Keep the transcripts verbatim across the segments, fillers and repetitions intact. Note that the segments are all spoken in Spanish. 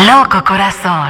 Loco Corazón.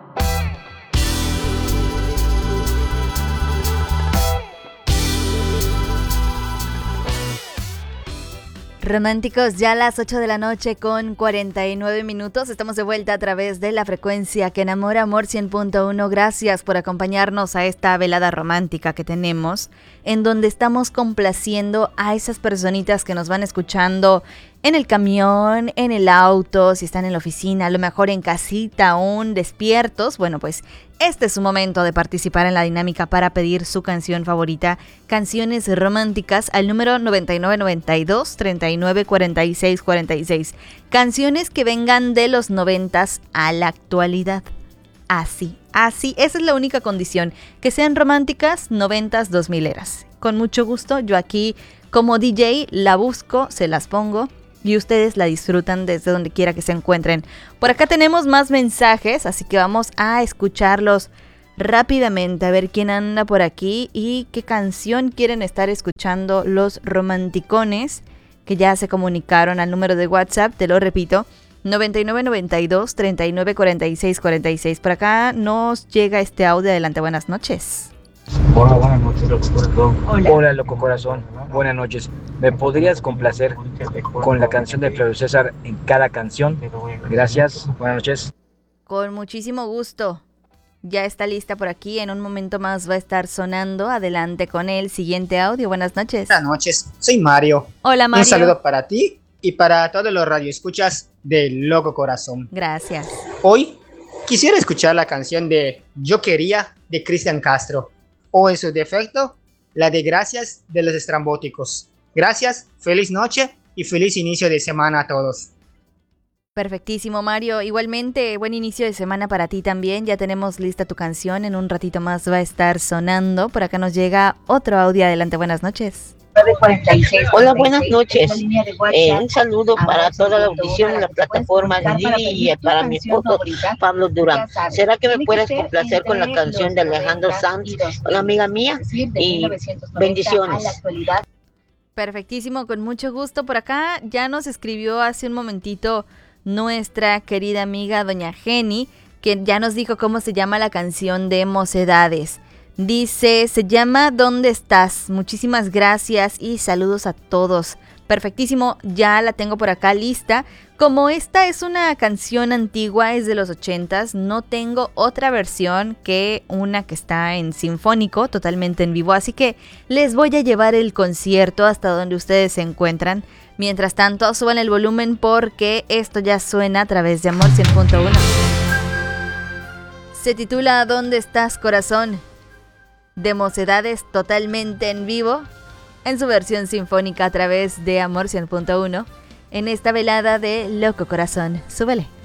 Románticos, ya a las ocho de la noche con cuarenta y nueve minutos. Estamos de vuelta a través de la frecuencia que enamora, Amor cien punto uno. Gracias por acompañarnos a esta velada romántica que tenemos, en donde estamos complaciendo a esas personitas que nos van escuchando en el camión, en el auto, si están en la oficina, a lo mejor en casita, aún despiertos. Bueno, pues este es su momento de participar en la dinámica para pedir su canción favorita, canciones románticas, al número noventa y nueve noventa y dos, treinta y nueve, cuarenta y seis, cuarenta y seis. Canciones que vengan de los noventas a la actualidad. Así, así, esa es la única condición, que sean románticas, noventas, dos mileras. Con mucho gusto, yo aquí como D J la busco, se las pongo y ustedes la disfrutan desde donde quiera que se encuentren. Por acá tenemos más mensajes, así que vamos a escucharlos rápidamente, a ver quién anda por aquí y qué canción quieren estar escuchando los romanticones que ya se comunicaron al número de WhatsApp. Te lo repito, noventa y nueve noventa y dos, treinta y nueve, cuarenta y seis, cuarenta y seis. Por acá nos llega este audio. Adelante, buenas noches. Hola, buenas noches, Loco Corazón. Hola. Hola, Loco Corazón. Buenas noches. ¿Me podrías complacer con la canción de Claudio César en cada canción? Gracias. Buenas noches. Con muchísimo gusto. Ya está lista por aquí. En un momento más va a estar sonando. Adelante con el siguiente audio. Buenas noches. Buenas noches. Soy Mario. Hola, Mario. Un saludo para ti y para todos los radioescuchas de Loco Corazón. Gracias. Hoy quisiera escuchar la canción de Yo Quería de Cristian Castro, o en su defecto, la de Gracias de los Estrambóticos. Gracias, feliz noche y feliz inicio de semana a todos. Perfectísimo, Mario. Igualmente, buen inicio de semana para ti también. Ya tenemos lista tu canción. En un ratito más va a estar sonando. Por acá nos llega otro audio. Adelante, buenas noches. Hola, buenas noches. Eh, un saludo para toda la audición en la plataforma de Didi y para mi esposo Pablo Durán. ¿Será que me puedes complacer con la canción de Alejandro Sanz, una amiga mía? Y bendiciones. Perfectísimo, con mucho gusto. Por acá ya nos escribió hace un momentito nuestra querida amiga doña Jenny, que ya nos dijo cómo se llama la canción de Mocedades. Dice, se llama ¿Dónde estás? Muchísimas gracias y saludos a todos. Perfectísimo, ya la tengo por acá lista. Como esta es una canción antigua, es de los ochentas, no tengo otra versión que una que está en sinfónico, totalmente en vivo. Así que les voy a llevar el concierto hasta donde ustedes se encuentran. Mientras tanto, suban el volumen porque esto ya suena a través de Amor cien punto uno. Se titula ¿Dónde estás, corazón? De Mocedades, totalmente en vivo, en su versión sinfónica a través de Amor cien punto uno, en esta velada de Loco Corazón. Súbele.